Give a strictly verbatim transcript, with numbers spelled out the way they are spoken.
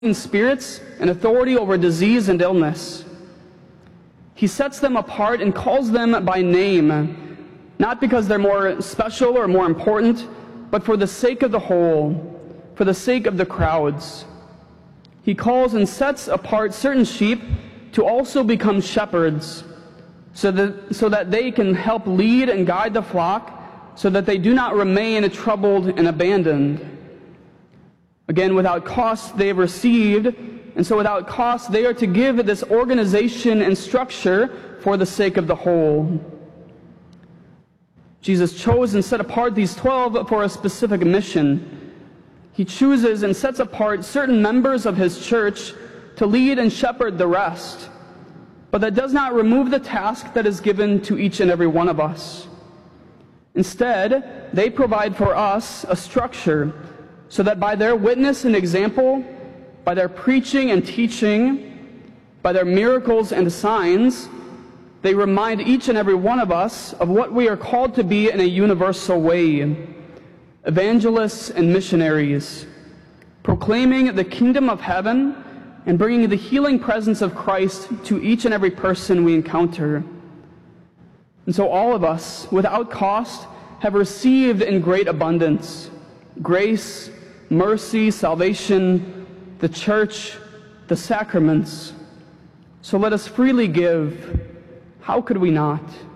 spirits and authority over disease and illness. He sets them apart and calls them by name, not because they're more special or more important, but for the sake of the whole, for the sake of the crowds. He calls and sets apart certain sheep to also become shepherds, so that, so that they can help lead and guide the flock, so that they do not remain troubled and abandoned. Again, without cost they have received, and so without cost they are to give this organization and structure for the sake of the whole. Jesus chose and set apart these twelve for a specific mission. He chooses and sets apart certain members of his church to lead and shepherd the rest. But that does not remove the task that is given to each and every one of us. Instead, they provide for us a structure so that by their witness and example, by their preaching and teaching, by their miracles and signs, they remind each and every one of us of what we are called to be in a universal way: evangelists and missionaries, proclaiming the kingdom of heaven and bringing the healing presence of Christ to each and every person we encounter. And so all of us, without cost, have received in great abundance grace, mercy, salvation, the church, the sacraments. So let us freely give. How could we not?